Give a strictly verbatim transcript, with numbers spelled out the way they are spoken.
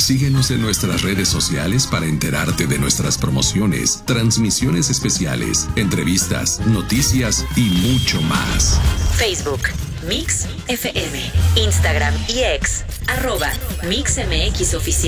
Síguenos en nuestras redes sociales para enterarte de nuestras promociones, transmisiones especiales, entrevistas, noticias y mucho más. Facebook, Mix F M, Instagram y X, arroba Mix M X Oficial.